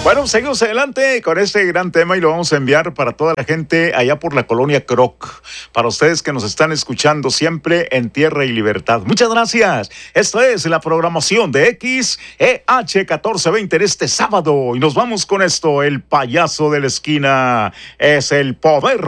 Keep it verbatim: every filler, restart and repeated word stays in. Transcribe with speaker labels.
Speaker 1: Bueno, seguimos adelante con este gran tema y lo vamos a enviar para toda la gente allá por la colonia Croc, para ustedes que nos están escuchando siempre en Tierra y Libertad. Muchas gracias. Esta es la programación de X E H catorce veinte en este sábado y nos vamos con esto. El payaso de la esquina es el poder